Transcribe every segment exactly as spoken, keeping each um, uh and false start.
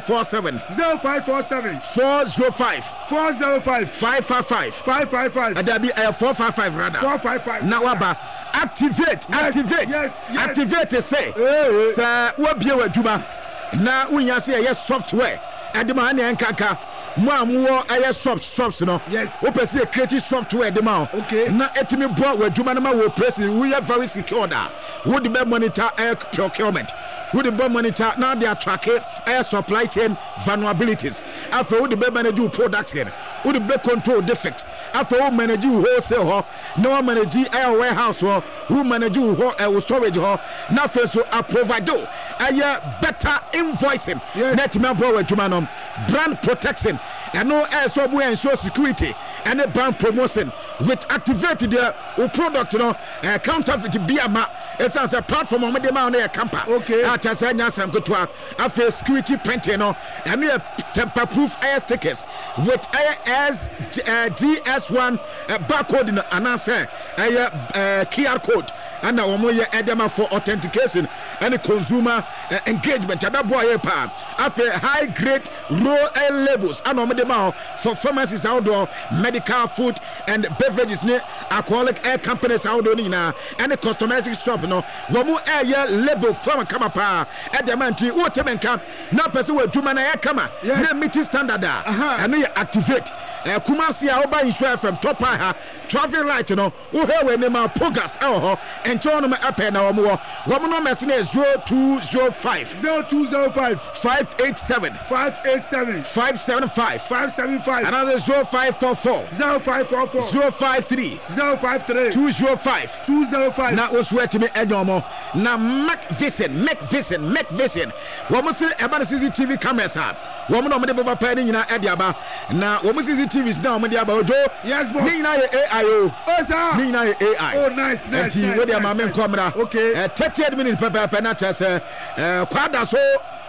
four seven zero five four seven four zero five four zero five five five five five five five adabi uh, four five five rather four five five na waba activate yes, activate yes, yes. activate say hey, sa wabie waduma na wunya say yes software adema na nkaka mo amwo aye soft softs no yes opese create software de ma okay na etimi bo waduma na ma wo press we are very secure da wo de be monitor air procurement wo de be monitor na they track air supply chain vulnerabilities after wo de be manage production wo de be control defect after wo manage wholesale ho na wo manage air warehouse ho wo manage ho air storage ho na fe so a provider aye better invoicing yes. net me bo waduma no brand protection and no air so we ensure security and a brand promotion with activated the uh, product you know uh, counterfeit biama as a platform on the man there camper okay at as anya sam kotwa after security printing you know and we temper proof air stickers with as uh, G S one uh, barcode in an answer uh, Q R code and now we are edema for authentication and consumer uh, engagement that boy pa after high grade raw air labels and on the mouth for pharmacies outdoor medical food and beverages ne alcoholic air companies outdoor na and the cosmetic shop no womu air label from kama pa edemanti wotemenka na person we duma na air kama na meeting standard and you activate uh, Kumasi a oba insure from top ha traffic light no wo he we ne ma pogas e ho encho no ma ape na womu womu no message zero two zero five zero two zero five five eight seven five eight seven five seven five five seven five another zero five four four zero five four four zero five three zero five three two zero five two zero five na oswet me edomo na Mac Vision Mac Vision Mac Vision wo mo se eba na C C T V cameras ha wo mo no mo de baba pa ni nyina e de aba na wo mo C C T Vs na mo de aba ojo yes boss ni nyina ye A I o oh sir ni nyina ye A I oh nice nice nice wo de ma me nkomra okay uh, thirty minutes pepe pepe na chese uh, kwada so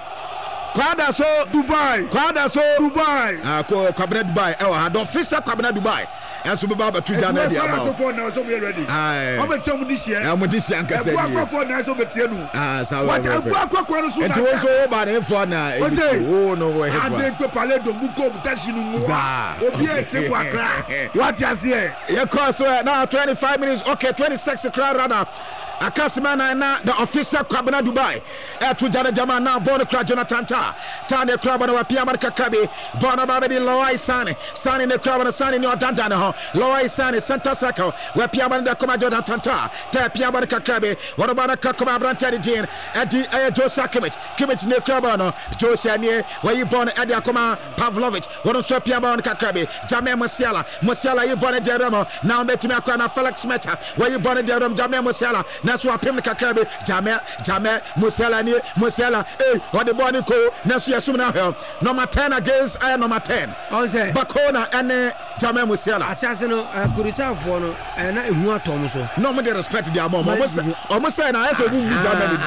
kwada so Dubai kwada so Dubai ah ko kwabena Dubai e wa do official kwabena Dubai enso be baba tuja na dia ba so for now so we ready ah o be tell this year e mo this year nkasa ni e for now so be tie nu ah sa what e kwa kwa kwa so na ento so ba na for na oh no we head ade to pale do bu ko tashi nu mu obi e ti kwa kra what you say you cross now twenty-five minutes okay twenty-six crowd rather Akasima na na the official kwabena Dubai e to jana jama na bon kra Jonathan ta ta ne kra bana wa pia marka kabe bona ba be Lowai Sane Sane ne kra bana Sane ni odanda na ho Lowai Sane center circle wa pia bana da koma Jonathan ta ta pia marka kabe wona bana ka koma branta di din e di e Joshua Kimmich Kimmich ne kra bana Joshua ne wa yi bon e di akoma Pavlovic wona so pia bana ka kabe Jamel Musiala Musiala yi bon de ramo na betimi akwa na Felix Meta wa yi bon de ramo Jamel Musiala na so apem kakrabe Jamel Jamel Musiala ni Musiala eh what the body ko na so yesum na hell number ten against I number ten on say Bakona and Jamel Musiala asase no kurisa fo no na ehu atom so no me dey respect their mom almost almost say na say bu mu Jamel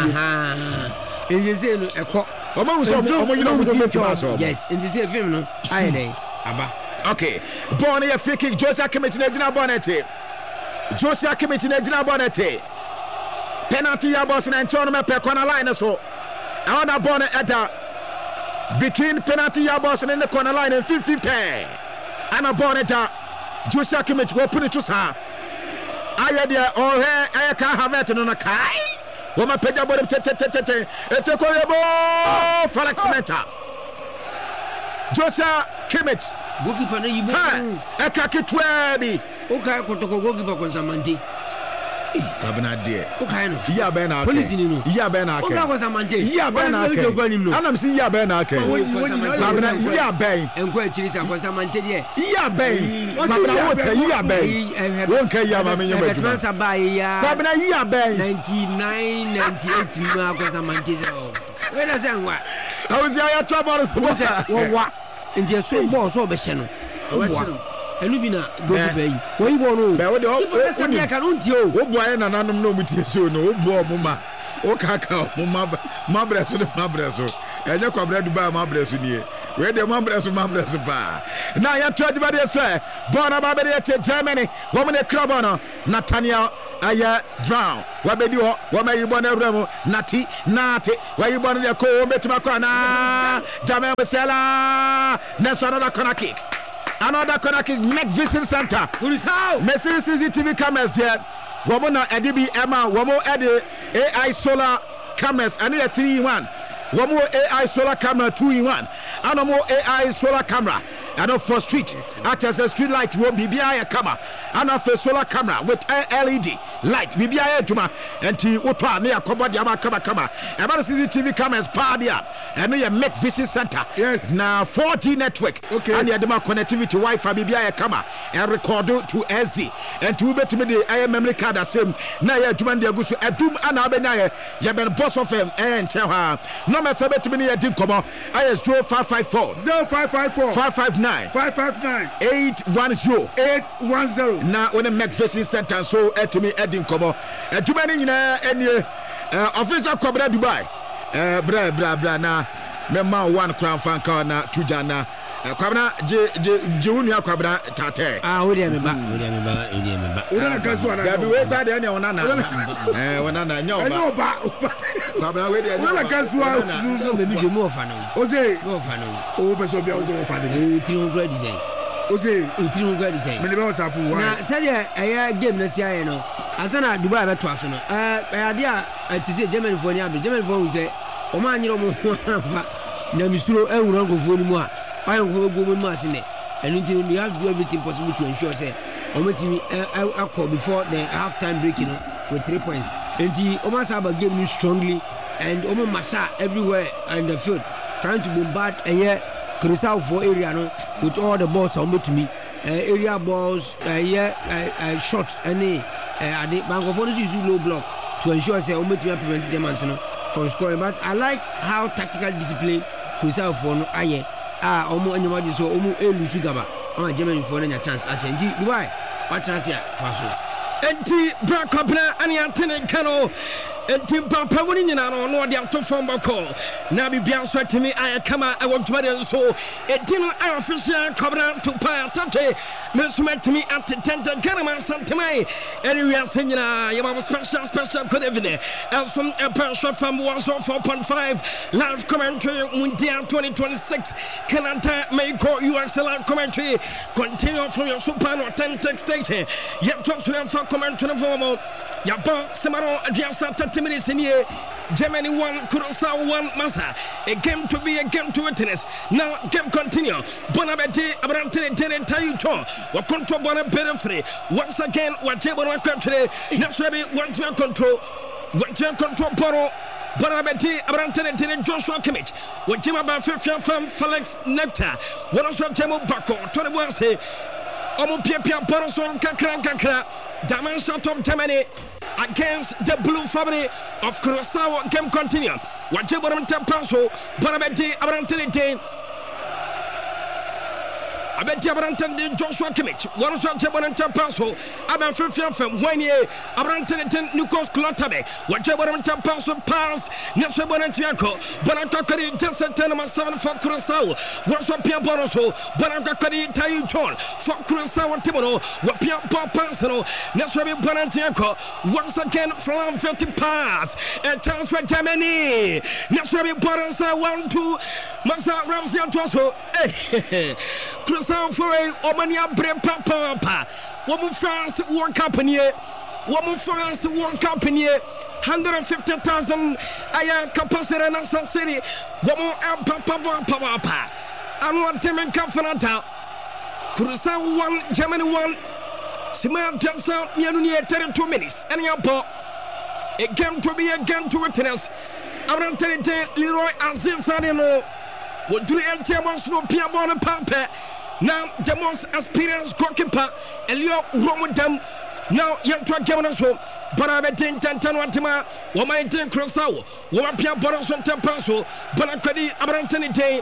die in say no ekọ omo so omo you know we go to pass yes in say film no aye dey aba okay born here free kick Joshua Kimmich na gina bonete Joshua Kimmich na gina bonete penalty ya boss na nchono me pe corner line so another ball eda between penalty ya boss and the corner line and fifty pair and a ball eda Joshua Kimmich go put it to sa aya dia oh he aya ka have it no na kai wo ma peja ball te te te te e ko yebo Felix Meta Joshua Kimmich goalkeeper na yibo e ka kitwa bi o kai ko to goalkeeper ko Zamante Kabina de. Okay no. Iya be na ake. Police ni no. Iya be na ake. Oga was Zamante. Iya be na ake. Anam si iya be na ake. Kabina iya be. Enko achiri sa kwa Zamante de. Iya be. Kabina wote iya be. Won ka iya ma menye ba. Betman sabai ya. Kabina iya be. ninety-nine ninety-eight ma kwa Zamante so. We na say nwa. Awusi aya trouble so. Wo wa. Nje so bo so be hye no. Wo enu bi na goalkeeper yi wo yi bo no be wo de o ni aka no ntie o wo bo aye nananom na omutie so no wo bo omuma o kaka omuma mabreso de mabreso enye kwabra Dubai mabreso nie we de mabreso mabreso ba na ya trade ba de so bona ba be de Germany wo me ne club no Nathaniel aya drown wabedi ho wamayibo na bramo nati nati wayibo na ko betima ko na Jamal Musiala next another corner kick another corner kick Mac Vision Center Kurisao Messi C C T V cameras there womo na E D B Emma womo e de A I solar cameras and a three in one one more A I solar camera two in one and more A I solar camera and for street at as a street light will be a camera and a solar camera with L E D light be a tuma and to Utah near Koba Yama Kama Kama about C C T V cameras Padia and we make Vision Center yes now four G network okay and the Adama connectivity Wi-Fi be a camera and record to S D and to bet me the I M memory card the same now you demand the goose a doom and Abenaya Yaben boss of him and tell her number seven to me a dim come on I S zero five five four zero five five four five five nine five five nine eight one zero eight one zero now when the Mac Vision Center so uh, to me Edding come on uh, to many in any uh, official Cobra Dubai uh, bra bra bra na memma one crown fan car na tujana Kwabna je je je wunu akwabna tate ah wo dia me ba wo dia me ba wo dia me ba wo na kaso ana da bi we kwa de ne wona eh wona na nya oba kwabna we de wo na kaso zuzu be bi je mu ofa no oze mu ofa no o be so bia oze ofa de o ti mo grade design oze o ti mo grade design me le be whatsapp wa na se de eya game na si aye no asana Dubai be to aso no eh ade a ti se German fo ni abe German fo hu se o ma anyiro mo fa na misuro ehuro ngofo ni mu a I am going to go with Marcine, and until we have to do everything possible to ensure say, I'm waiting I call before the half time break, you know, with three points. And the Omar Saba gave me strongly, and Omar Massa everywhere in the field, trying to bombard a year Cristal for area no, with all the balls on to me, uh, area balls, uh, yeah, uh, uh, shots, and the uh, the Bangophone is low block to ensure say, I'm waiting to prevent them from scoring. But I like how tactical discipline Cristal for no aye. Ah, omo anyamadi so omo elusu gaba on Germany for na chance asenji Dubai what chance ya paso enti bra kwabna ani antene kano enti papa woni nyina no no de ato fom bako na bibia so atimi ay kama e wodumade so edino ay official kwabna to pa tate mesumatimi atententa garama santemai anyway asenyina yama special special good evening elsom a person from one oh four point five live commentary Mundial twenty twenty-six Canada Mexico U S live commentary continue from your super authentic station yet talks to them for commentary for more yaba semaro adiasa thirty minutes in here Germany one Curaçao one Massa a game to be a game to witness now game continue Bonabete Abrantene Tene Tayuto wa control bona periphery once again what table one country next be one to control one to control Poro Bonabete Abrantene Tene Joshua Kimmich what Jima Bafia from Felix Nectar one also Temo Bako to the one say Omo Pia Poroson Kakra Kakra dimension of Germany against the blue family of Curaçao game continue. Wajibon Tampaso, Bonabete Abrantene I bet you Abrantene Joshua Kimmich, one of Jabon Tampaso, Aban Fifia from Wayne, Abrantene Nikos Klotabe, Wajibon Tampaso pass, Nesabon Tiaco, Bonacari, Jensen Tenema seven for Curaçao, Waso Pia Boroso, Bonacari Tayuton, for Curaçao Timono, Wapia Papansano, Nesabi Bonantiaco, once again from fifty pass, a chance for Germany, Nesabi Boransa one two, Massa Ramsey and Tosso, eh, Curaçao for a Omania Bre Papa, Woman France World Cup in here. Woman France World Cup in here, one hundred fifty thousand aya capacity in San City. Woman and Papa Papa. I'm not telling Cafanata. Curaçao one, Germany one. Simon Johnson, Yanunia, thirty-two minutes. And your ball. A game to be a game to witness. I'm not telling Leroy Aziz Sanino. What do you tell us? No Piabon Papa. Now, the most experienced goalkeeper, Elio wrong with them. Now, young to a game as well. But I'm a ten ten Watima, one my ten Curaçao, one Pia Boros on Tempaso, Bonacadi, Abrantene,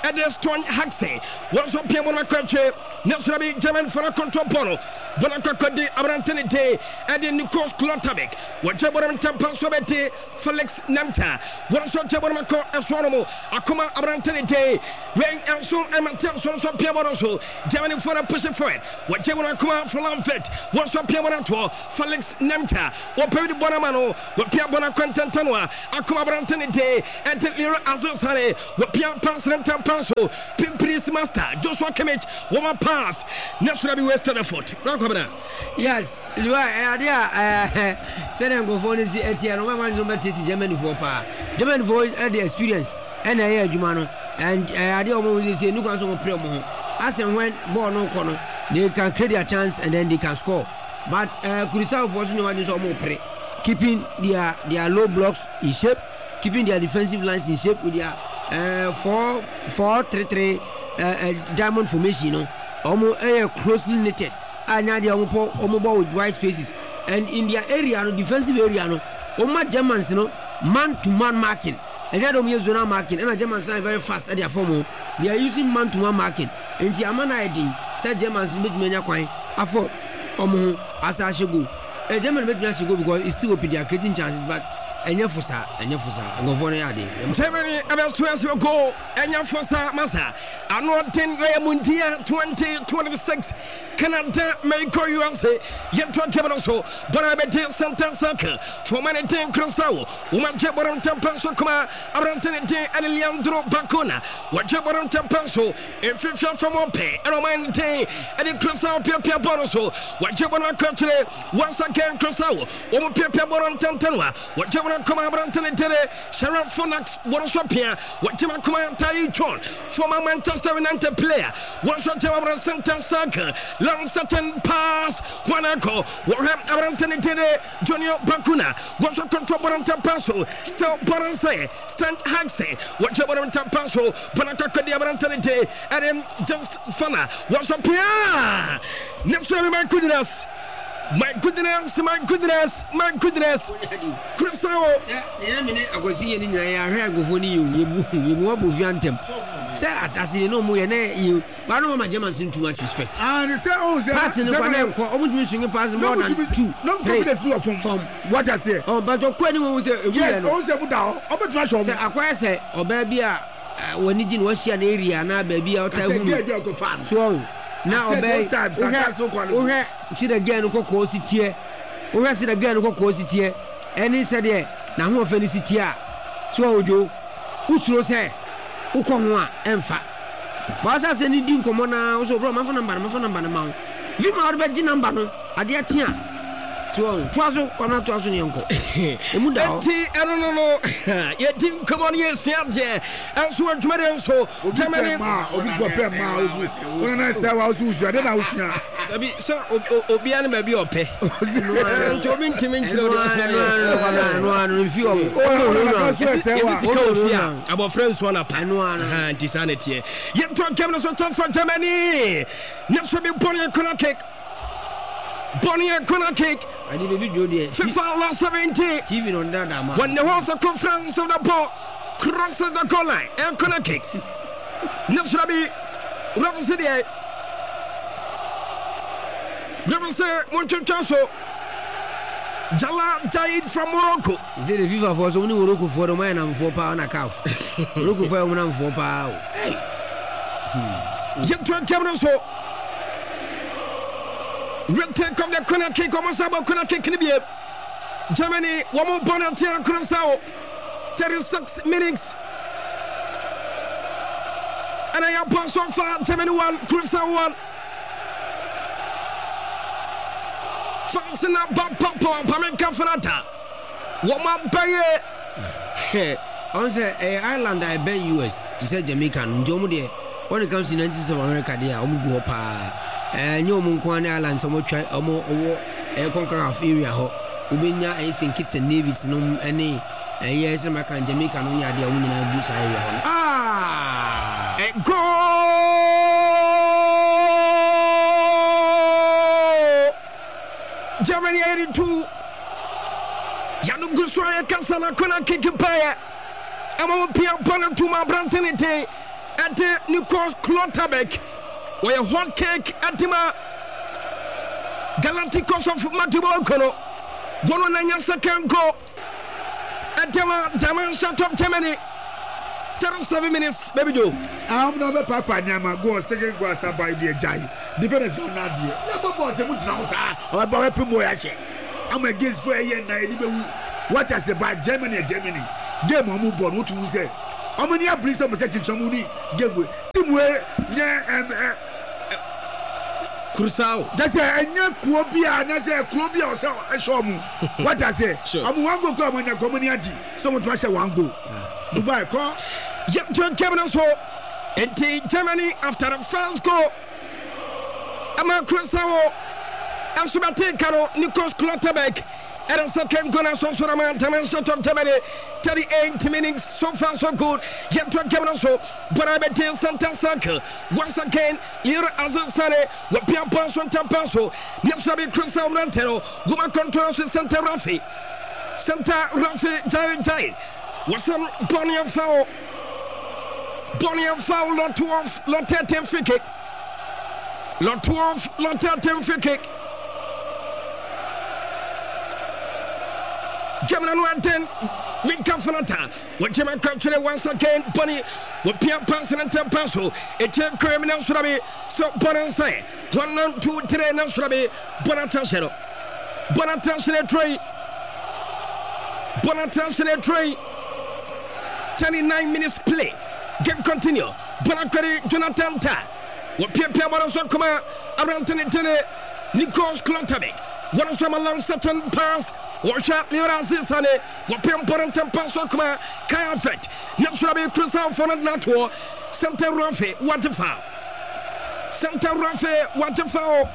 ɛde Stone Haxen wɔn so pia wɔn akɔtwe nasura bi German for a control ball bona kakɔde abrantene de ɛde Nikos Klotavik wɔgye wɔn ntampa so bɛde Felix Nemta wɔn so gye wɔn akɔ ɛso no mo akoma abrantene de when ɛnso ɛmate so so pia wɔn so German for a push forward wɔgye wɔn akoma Flanfet wɔn so pia wɔn ato Felix Nemta wɔpɛ di bɔna no wɔpia bɔna kɔntɛntɛ no a akoma abrantene de ɛde Lira Azosare wɔpia pass ntampa so Pimpris Master Joshua Kimmich wɔn pass nasura bi wasted effort rakɔbra. Yes, Lua, idea, uh, send go for this Etienne, no one number to Germany for pa. Germany for the experience, and I hear Jumano, and I idea almost say, no one's on promo. As and when ball no corner, they can create a chance and then they can score. But uh, Kurisao was no one is almost pre, keeping their their low blocks in shape, keeping their defensive lines in shape with their uh, four four three three uh, uh, diamond formation, you know, almost uh, closely knitted. And now they are mobile with wide spaces, and in their area, no defensive area, no, Oma Germans, no, man to man marking, and they don't use zona marking, and the Germans are very fast at their form. They are using man to man marking, and the Amana Edi said Germans made me a coin, I thought, Omo, as I should go. A German made me go because it's still open, they are creating chances, but. Enya fosa, enya fosa, ngo fone ade. Germany abasuas will go. Enya fosa masa. Ano ten we mundia twenty twenty-six. Canada Mexico U S A. Yet to Germany so. But bete center circle. For many ten Crosao. Woman Jeboron Tempanso kuma. Arantene ten Leandro Bacuna. What Jeboron Tempanso. If you from Ope. And Oman ten. And the Crosao Pia Pia Boroso. What Jeboron country. Once again Crosao. Omo Pia Pia Boron Tantanwa. What Jeboron come abrantene tere Sheriff Phoenix Woroswapia Wachima come Tai Chon former Manchester United player Woroswapia Abran center circle long certain pass Wanako Warham abrantene tere Junior Bakuna Woroswap control Boranta Paso still Boranse Stan Haxen Wacha Boranta Paso Bonaka di abrantene tere and just Fana Woroswapia next time my goodness My goodness, my goodness, my goodness. Crosao. Yeah, minute I was seeing in your hair go for you. You won't move Yantem. Sir, as you know, more than you. But I don't my Germans in too much respect. And they say, oh, sir, passing the one, almost missing a pass more than two. No confidence from from what I say. Oh, but the question was, yes, also put down. Oh, but rush on. I quite say, or baby, when you didn't wash an area, now baby out there. So. Now obey okay see the girl ko ko sitie o see the girl ko ko sitie any said there na ho felicity a so ojo usuro say ukọ ho a emfa ba sa se ni di nkomo na so bro ma fa number ma fa number na ma vi ma o be gi number no ade atia so twaso kona twaso ne enko emu da o ti eno no no ye di nkomo ne esia de enso adwumare so Germany ma obi go pe ma o wona na say wa so usu ade na usua abi so obi an ma bi ope to mi ntimi ntire o no no no fi o o no so say wa o fia abo friends one apa ha disanity ye to Germany so turn for Germany next we be born corner kick Bonnie a corner kick. I did baby do the FIFA last seventy. T V on that man. When there was a conference of the ball crosses the goal line and corner kick. Next will be Rafa City. Rafa City, Moncho Chanso. Jala Jaid from Morocco. Is it the FIFA for so many Morocco for the man and four pound a calf? Morocco for a man and four pound. Yet to a camera so. Red take of the corner kick, almost about corner kick in the Germany, one more penalty on Crosao. thirty-six minutes. And I have passed so far. Germany one, Crosao one. Fasten up, Papa, Pamenka Fanata. What my baby? I say, Ireland, I bet U S to say Jamaican, Jomo. When it comes to nineties of America, they are go pa. And you Munquan Island, so much or more a conquer of area. Ubinya is in kits and navies, no any. And yes, American Jamaica, no idea women and beach area. Ah, a goal! Germany eighty-two. Yanu Guswaya Casala Kona kick a pair. I'm on Pia Bonner to my Brantanite. at the Nikos Klotterbeck. Where hot cake at Tima Galacticos of Matibo Kono. One on second go at Tima Daman of Germany. thirty-seven minutes, baby Joe. I'm not a papa Nyama go second go by the Jai. Defenders don't not dear. Never was a good house or about a Pimoyashi. I'm against for a year and what I say about Germany and Germany. Game on move on what you say. How many are pleased of setting some money? Game with Timway, yeah, Crusao. That's a young Kuobia, and that's a Clubia or so. I show me what I say. I'm one go come on your community. Someone to say one go. Goodbye, call. Yep, to Cabinet Hall. And Germany after the first goal. I'm a Crusao. I'm Subate Caro, Nikos Klotterbeck. And a second corner, so Suraman, Dimension of Germany, thirty-eight minutes, so far so good. Yet to Cabinet Hall, but I bet in Santa Circle. Once again, Lira Azasane, Wapia Paso, Tampaso, Nepsabi Crusao Rantero, Woman controls with Santa Rafi. Santa Rafi Jai Jai. Was some Bonnie and Foul. Bonnie and Foul, lot twelve, lot ten free kick. Lot twelve, lot ten free kick. German one ten, Minka Fanata. What German country once again, Bonnie, what Pierre Passon and Tampaso, a ten criminal Surabi, stop Bonanse. One, two, three, no Surabi, Bonatashero. Bonatashero tray. Bonatashero tray. thirty-nine minutes play. Game continue. Bonakari Jonathan Ta. What Pierre Pierre Morosokoma, around ten, Nikos Klotterbeck. One of some along certain pass. Watch out, Lira Zisane. What Pierre Porantan Pasokoma, Kaya Fett. Naturally, Crusal for a Nato. Santa Rafe, what a foul. Santa Rafe, what a foul.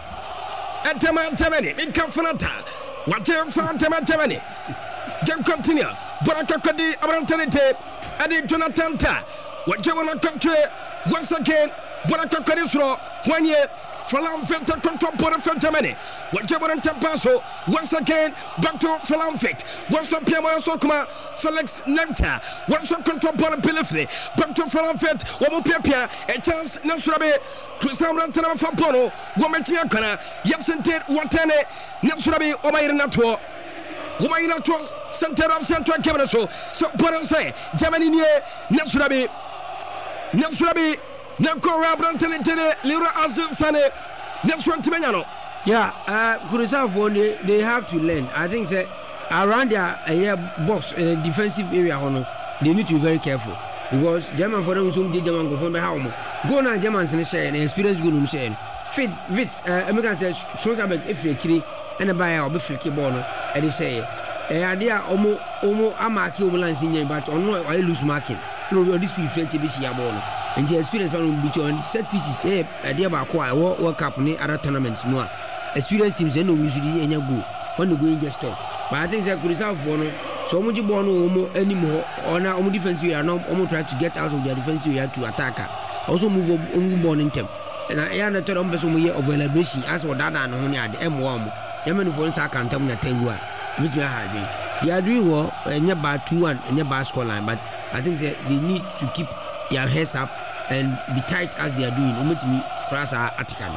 At Tema Germany, in Kafanata. What a foul, Tema Germany. Game continue. Bonakakadi, Arantanite. Adi Jonathan Ta. What German country once again. Bonakakadisro. One year. Falam Filter control border for Germany. What German Tampaso once again back to Falam Fit. Once up Piamo Sokuma, Felix Nanta. Once up control border Pilifley. Back to Falam Fit. Womo Pia, a chance Nasurabe, Crusam Rantana Fapono, Wometiakana, Yasented, Watane, Nasurabe, Omairinato. Omairinato, Center of Central Cabineso. So, Boran say, Germany near Nasurabe, Nasurabe. Nakora Brantele, Lira Azilsane, Nelson Timenano. Yeah, uh, Kurusafo, they, they have to learn. I think that around their uh, box in a defensive area, they need to be very careful because German for them soon did German go from the home. Go now, Germans and share and experience good share. Fit, fit, uh, American says, short about if you actually and a buyer or be flicky bono, and they say, a idea omo omo amaki omalansing, but on no, I lose marking. You know, this people to be bono. And the experience will be on set pieces, eh, a dear Bakwa, World Cup, and other tournaments. No experience teams, and no usually any go when the going gets stopped. But I think that could resolve for no so much born anymore, or now on defense, we are now almost trying to get out of their defense area to attack her. Also move move on in them. And I am the third on person of celebration as for that and only at M one. Yemen for instance, I can't tell me that you are. Which we are doing. They are doing well, and you're about two one, and you're about score line, but I think that they need to keep their heads up and be tight as they are doing. Umetimi Prasa Atikani.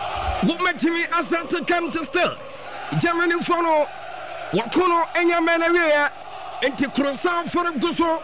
Umetimi Asatakan to still. Germany follow Wakuno Enya Manaria and Tikrosa for Guso.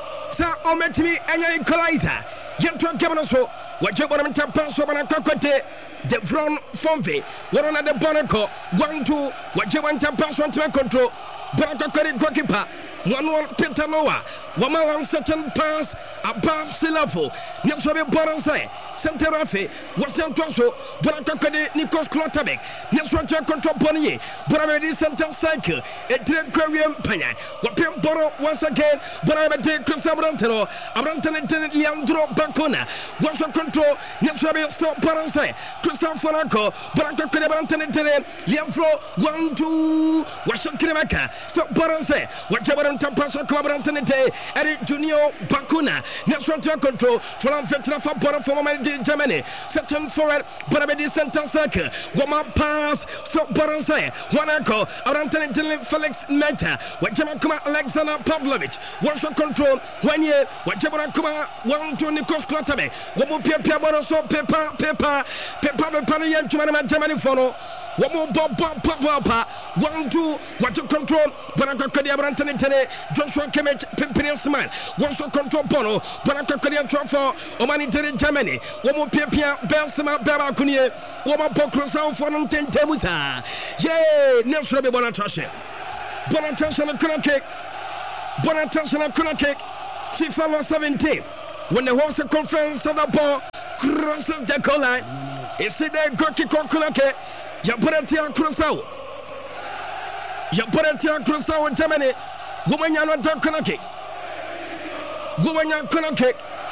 Sa Ometimi Enya equalizer. Yentro Cabanaso, what you want to pass over a cocotte, the front Fonfe, one another Bonaco, one two, what you want to pass on to control, Bonaco goalkeeper. One one Peter Noah, one more certain pass above sea level. Nepsabe Boransai, Santa Rafe, Western Tosso, Bonacacade, Nikos Klotterbeck, Nepswatcher control Bonnier, Bonamedi Santa Cycle, a Trent Quarium Pena, Wapian Boro once again, Bonamede Crisabrantano, Abrantan Leandro Bacona, Western control, Nepsabe stop Boransai, Crisafonaco, Bonacacade Brantan, Lianflo, one two, Washington Kinamaka, stop Boransai, whatever. Branta Paso Cobrantane, Eric Junior Bakuna, National Control, from Veteran for Bora for Germany, September forward, Barabedi Center Circle, Wama pass, stop Boranse, one echo, Arantane Dylan Felix Meta, Wajamakuma Alexander Pavlovich, one shot control, one year, Wajamakuma, one to Nikos Klotabe, Wamu Pia Boroso, Pepa, Pepa, Pepa, Panayan, Germany Fono. One more Bob Bob Bob one two what to control Banaka Kadia Brantani Tene Joshua Kemet Pimpirian one shot control Bono Banaka Kadia Trofo Omani Tere Germany one more Pia Belsama Baba Kunie one more Pocrosa for Ten Temusa yay next Rabbi Bonatashe Bonatashe and Kuna Cake Bonatashe and Kuna Cake FIFA Law seventeen when the horse conference of the ball crosses the goal line it's in there Gorky Kuna Cake Yaporetia Crusao Yaporetia Crusao in Germany Womanya Konake Womanya Konake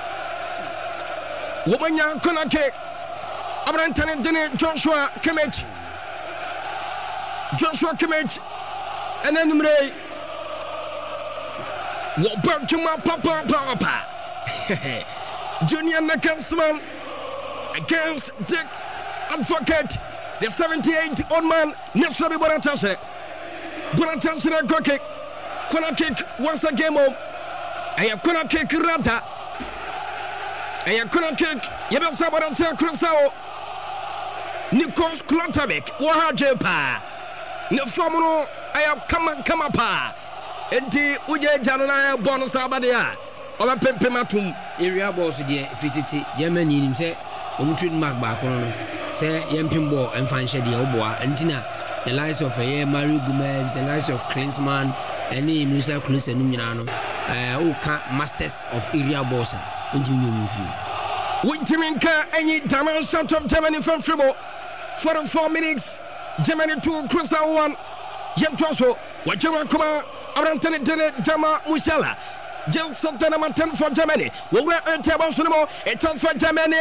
Womanya Konake Abrantan Dene Joshua Kimmich Joshua Kimmich and then Mray Wobakuma Papa Papa Junior Nakasman against Dick Advocate. The seventy-eight old man, Nesrabi Bonatashe. Bonatashe na go kick. Corner kick once again home. I have corner kick Ranta. I have corner kick. Yabasa Bonata Crusao. Nikos Klotabek. Wahajepa. Nefamuno. I have come and come up. Enti Uje Janana bonus Abadia. Ola Pempematum. Area boss, dear Fitty, Germany himself. Umtreat Mark Bacono. Say Yampimbo and Fansha the Oboa, and Tina, the likes of a Mario Gomez, the likes of Klinsmann, and the Minister Clus and Numinano, uh, masters of area bossa, and you move you. Winterminka, any damage out of Germany from Fribo, forty-four minutes, Germany two, Crusoe one, Yamtroso, Wajama Kuma, Arantane Jama Musala. Jill Santana Mountain for Germany. We were a table cinema. It's on for Germany.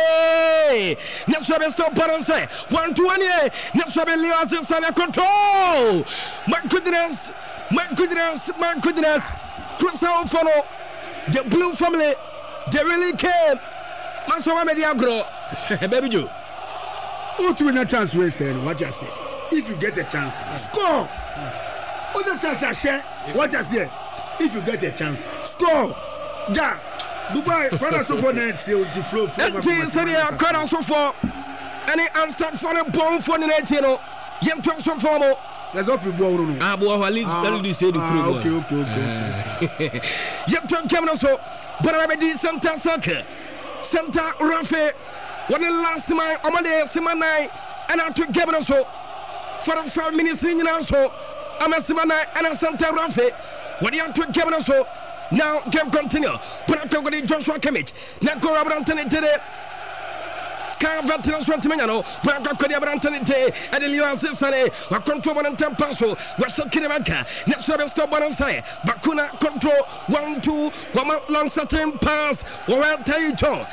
Next one is stop and say one twenty. Next one is Leon Sana control. My goodness, my goodness, my goodness. Crusade follow the blue family. They really came. Masowa Mediagro. Baby Joe. Who to win a chance? We say what you say. If you get a chance, score. Other chance I share. What you say. If you get a chance, score. Ja, Dubai, corner so for net to flow from. Empty Syria, corner so for. Any answer for the ball for the net, you know. Yem transfer for more. Let's off the ball. Ah, boy, I leave tell you say the crew. Okay, okay, okay. Yem transfer so. But I be Santa Saka, Santa Rafe. When the last time Amade Simana and I took Gabon so for five minutes in now so. I'm a Simana and a Santa Rafe. What do you have to give us so? Now, game continue. Put Joshua Kimmich. Now, go around to it. Veterans from Timano, Bracacodia Brantante, and the Leon Sane, or control one and ten passo, Russia Kinemaka, next level stop one side, Bakuna control one, two, one long certain pass, or Taito,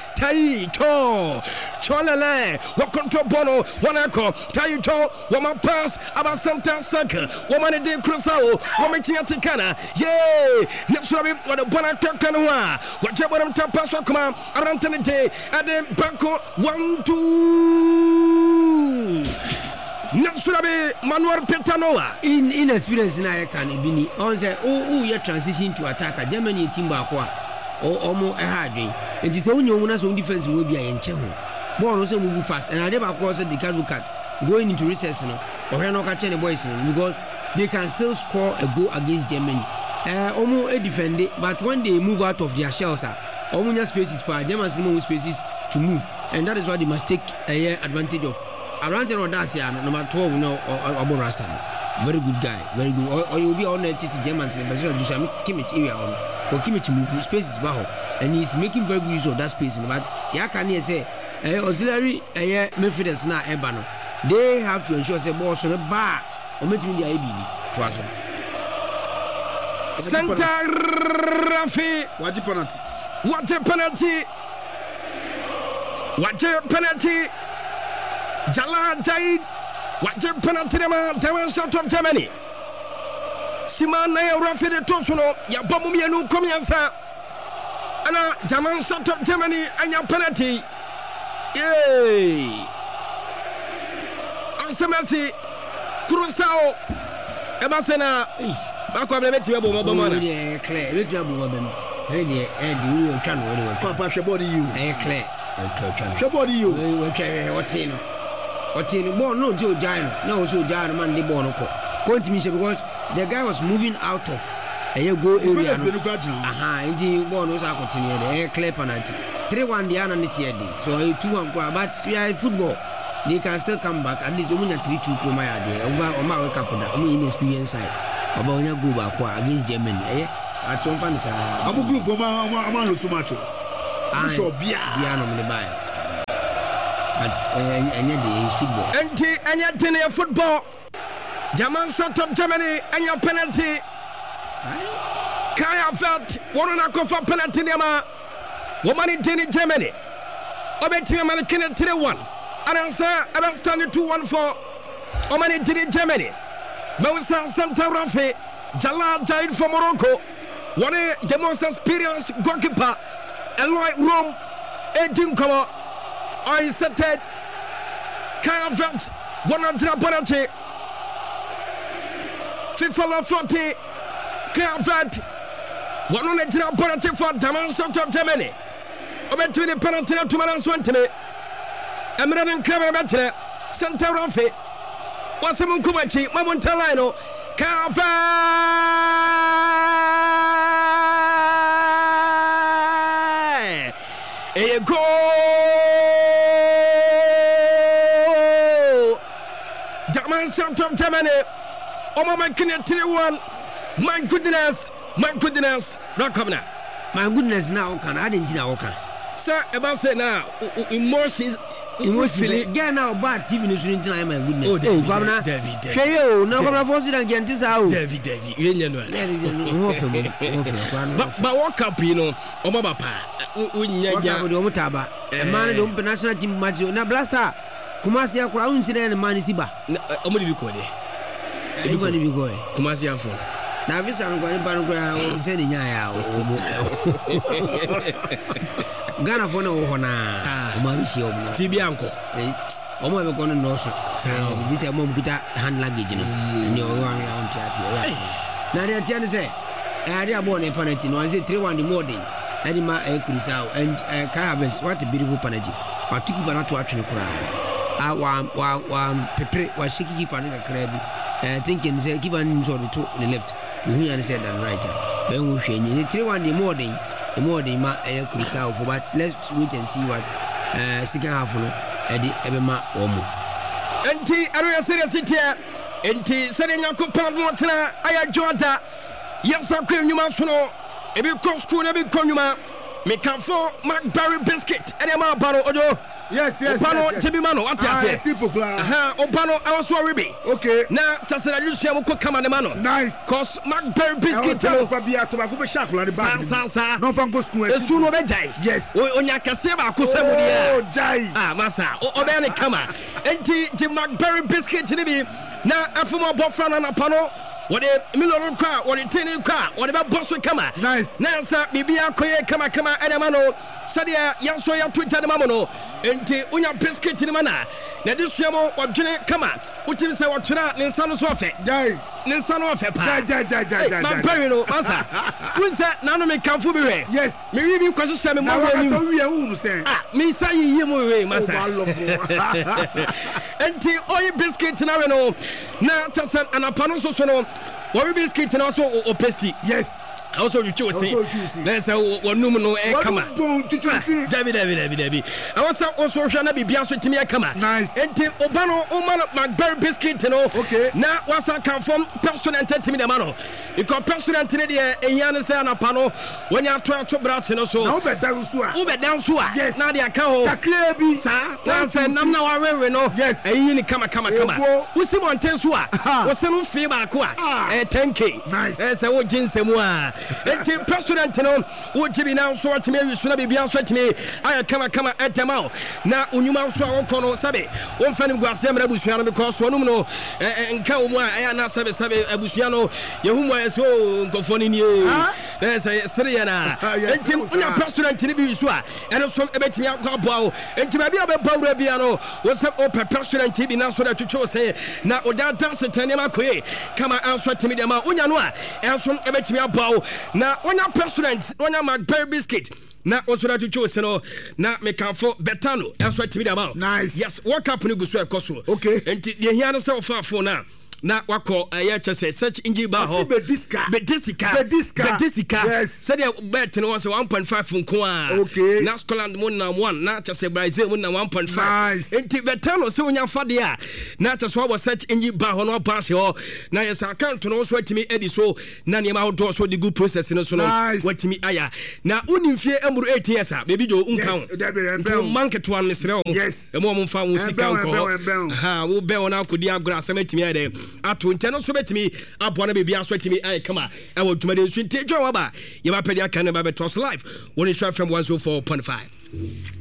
Taito, Cholale, what control Bono, one echo, Taito, one pass, about Santa Saka, woman de Crusao, woman Tiaticana, yay, next level, what a Bonaka Canoa, what Jabon Tapasso come out, Arantante, and then Banco, one. Two Nasurabe Manuel Petanoa in in experience na can be on say oh oh your transition to attacker Germany team ba ko o omo e ha dwen enti se onye onwuna so defense we bia ye nche ho ball no say move fast and ade ba ko say the card card going into recess no ohwe no ka che ne boys no because they can still score a goal against Germany eh omo e defend it, but when they move out of their shells ah omo nya spaces for Germans no spaces to move. And that is why they must take a uh, advantage of. Around Rodacia, number twelve, you know, Abu Rastan. Very good guy, very good. Or, or you'll be on the Germans, but you should Kimmich area on. Or Kimmich move spaces bajo. And he's making very good use of that space. But yeah, can you say, auxiliary uh, midfielders now, Ebano. They have to ensure the ball on the bar or making the I B to us. Santa Rafi. What a penalty. What a penalty. What a penalty. Jala Jaid. What a penalty. The man shot of Germany. Sima na ya rafi de to so no ya bɔ mu mienu komiansa ana German shot of Germany anya penalty. Yay! Ansemasi Cruzao Ebasena Bakwa beti abo mo bomo na. Eh clear, beti abo mo bem. Three dey eh di we twa no we. Papa shebody you. Eh clear. Eh twa twa. Shebody you. We twa what no. What no ball no jo jai no. Na so jai no man dey ball no ko. Continue because the guy was moving out of a go area. Aha, indeed, born was a continue the clear penalty. three one the other net so two one but we are football. They can still come back at least only three two Kromaya there. Over on my cup on the inexperienced side. About your go back against Germany. Eh? I don't fancy. I'm a group of my so much. I'm sure Biano in the buy. But any day football. And yet, any football. German shot of Germany and your penalty. Kaya felt one on a cover penalty. Woman in Germany. Obeti man can three one. And answer and I'm standing two one for Oman in Germany. Moussa Santa Rafi Jalal Jaid from Morocco. One of the most experienced goalkeeper. Eloy Rome eighteen cover. I said Kaya felt one on the penalty. FIFA forty Kaya one on the penalty for German of Germany. Obeti the penalty to Malan Swantime. Emran Kramer Betre, Santa Rafi, Wasamun Kumachi, Mamontalino, Kava. A goal! German South of Germany, Oma Kenya three one. My goodness, my goodness, not coming out. My goodness, now can I didn't know. Sir, about say now, emotions. Emotionally, get now bad T V news in time. My goodness. Oh, David, Governor, David, David. Say you, no governor force it again. This out. David, David, you know. But but what cup, you know, oh my papa, we need ya. We don't taba. A man don't be national team match. Na blaster. Kumasi akura unsire na man siba. Omudi bikode. Everybody be going. Kumasi afon. Na visa ngwa ni banu kwa say nya ya. Ghana for no hona. Umabishi omu. Tibi anko. Eh. Omo be kono no so. This is mom kita hand luggage no. Ni o wan ya onti asi. Na dia tiane say eh ade abo na penalty no say three one the morning. Adi ma e Cruzao and Kai Havertz what a beautiful penalty. But to keep na to atwene kura. Ah wa wa wa pepre wa shiki keeper na kra bi. Eh thinking say keeper ni so the two on the left. You hear say that right. When we hwe ni three one the morning. The more they ma air Cruzao for but let's wait and see what uh second half no Eddie Ebema Omo. Enti area serious here. Enti Serenya Kupan Montana Aya Jonta. Yes, I can you must know. If you come school, every conuma. Make up for McBarry Biscuit and Emma Bano Odo. Yes, yes, Opano yes. Tibimano, what I say? Aha, Opano, I was worried. Okay. Now, just a little could come on the mano. Nice. Cause McBarry Biscuit. No from go school. As soon as I die. Yes. On Yakaseba, Kusamudia. Oh, Jai. Ah, Massa, or Obani Kama. Enti, Jim McBarry Biscuit to me. Now, after my boyfriend and Apano. What a million car, what a ten car, what about boss will come? Nice. Now, sir, Bibia Koye, come, come, Edamano, Sadia, Yansoya, Twitter, the Mamono, and Unya Biscuit in the manner. Now, this Yamo or Jenny, come on, what is our Tuna, Ninsano Sofe? Jai. Ninsano Sofe, Jai, Jai, Jai, Jai. My parent, Massa. Who's that? None of me come for me. Yes. Maybe because of some more. Ah, me say you move, Massa. And oil biscuit in Areno. Now, Tassan and a panoso sono. What biscuit and also or pesty? Yes. Also, you choose. There's a one numero air come on. David, David, David, David. I was also trying to be Biaso to me. Come on. Nice. Until Obano, Oman, McBarry biscuit, you know. Okay. Now, once I come from person and tell me the mano. Because person and tell you, and Yana a pano when you are trying to brought in also. Over down Sua. Over down Sua. Yes. Now they are coming. Takrebi. Sir, that's a number one. Yes. And you come, come, come. We see one ten Sua. What's a new fever? Eh, ten K. Nice. That's a old Jinsemua. enti president no wotibi na so atime awisu na bibia so atime aya kama kama etema na unyuma so a wokɔ no sabe wonfa nim guase mra busua no because wonum no nka wo mu a aya na sabe sabe abusua no yehu mu aso nkofo ni nie eh say sere na enti unya president ni bi so a eno so ebetimi akwaboa enti ba bia be bawura bia no wo se o president bi na so da twetwe say na oda dance tani makoe kama anso atime de ma unya no a enso ebetimi abawo na unya president unya magberry biscuit na osura tutu oseno na mekanfo betano enso atimi de ma nice yes what up ni guso ekoso okay enti de hia no se ofafo na na wako aye chese search engine ba ho bedisca bedisca bedisca bedisca yes said bet no was one point five nko a okay na Scotland mo na one na chese Brazil mo na one point five nice enti betano se onya fade a na chese wo search engine ba ho no pass ho na yes account no so atimi edi so na ne ma ho do so the good process no so no watimi aya na unimfie emuru eighteen years a baby jo unkan market one ne sere o yes e mo mo fa wo sika nko ha wo be wona akodi agora asamatimi ade ato nteno so betimi abo na bebia so atimi ai kama e wo dwumade nsu nti dwa wa ba ye ba pedi aka ne ba betos live woni sure fm one oh four point five